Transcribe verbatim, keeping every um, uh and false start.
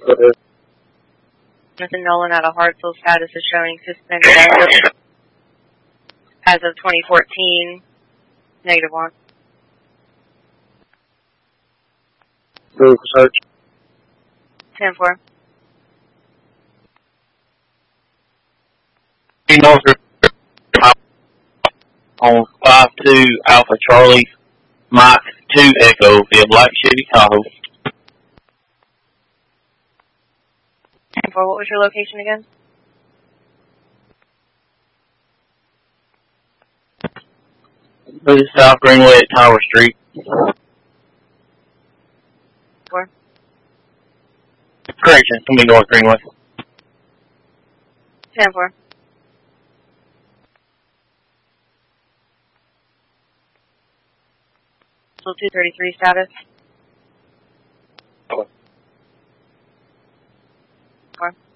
Jonathan Nolan out of Hartsville, status is showing suspended active as of twenty fourteen, negative one. Move search. ten four. North on five two Alpha Charlie, Mike two Echo via Black Chevy Tahoe. ten four, what was your location again? This is South Greenway at Tower Street. four. Correction, it's going to be North Greenway. ten four. Still two thirty-three status. Four. Four.